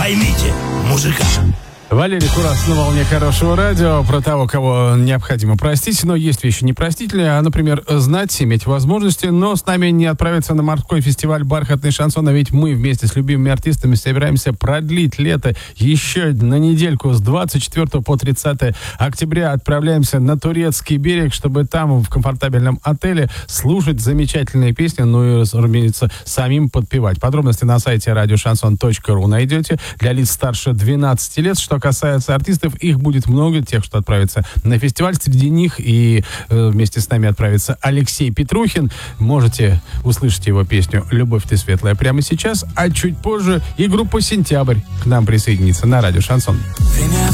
Поймите, мужика. Валерий Курас на волне хорошего радио про того, кого необходимо простить, но есть вещи непростительные, например, знать, иметь возможности, но с нами не отправиться на морской фестиваль «Бархатный шансон», а ведь мы вместе с любимыми артистами собираемся продлить лето еще на недельку с 24 по 30 октября. Отправляемся на турецкий берег, чтобы там в комфортабельном отеле слушать замечательные песни, ну и, разумеется, самим подпевать. Подробности на сайте radioshanson.ru найдете. Для лиц старше 12 лет, что касается артистов, их будет много, тех, что отправятся на фестиваль. Среди них и вместе с нами отправится Алексей Петрухин. Можете услышать его песню «Любовь ты светлая» прямо сейчас, а чуть позже и группа «Сентябрь» к нам присоединится на радио «Шансон».